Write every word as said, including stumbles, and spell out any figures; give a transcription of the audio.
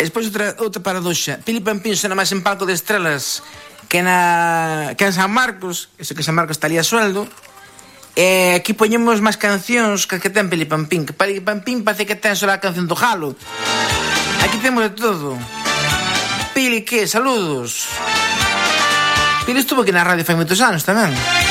Despois outra, outra paradoxa. Pili Pampín sona máis en Palco de Estrelas que na que en San Marcos. Eso que San Marcos está ali a sueldo. E aquí poñemos máis cancións que que ten Pili Pampín. Que Pili Pampín parece que ten só a canción do Jalo. Aquí temos de todo. Pili, que? Saludos. Pili estuvo aquí na radio fai moitos anos tamén.